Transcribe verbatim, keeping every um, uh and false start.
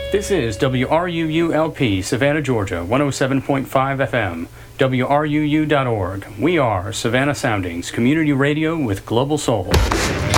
This is W R U U L P, Savannah, Georgia, one oh seven point five F M, W R U U dot org. We are Savannah Soundings, community radio with global soul.